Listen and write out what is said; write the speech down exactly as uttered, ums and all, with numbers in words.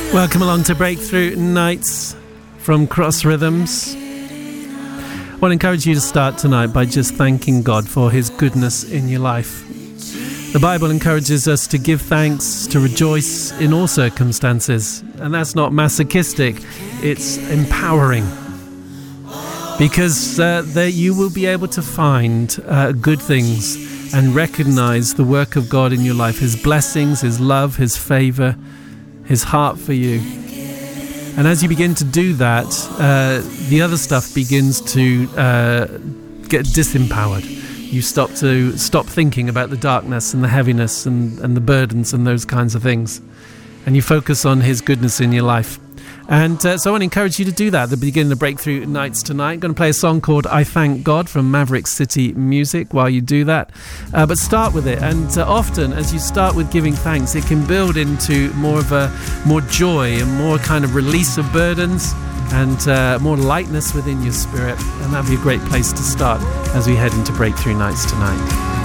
Welcome along to Breakthrough Nights from Cross Rhythms. I want to encourage you to start tonight by just thanking God for His goodness in your life. The Bible encourages us to give thanks, to rejoice in all circumstances, and that's not masochistic, it's empowering. Because uh, there you will be able to find uh, good things and recognize the work of God in your life, His blessings, His love, His favor, His heart for you. And as you begin to do that, uh, the other stuff begins to uh, get disempowered. You stop to stop thinking about the darkness and the heaviness and, and the burdens and those kinds of things. And you focus on His goodness in your life. And uh, so I want to encourage you to do that at the beginning of Breakthrough Nights tonight. I'm going to play a song called I Thank God from Maverick City Music while you do that. Uh, but start with it. And uh, often as you start with giving thanks, it can build into more of a more joy and more kind of release of burdens and uh, more lightness within your spirit. And that'd be a great place to start as we head into Breakthrough Nights tonight.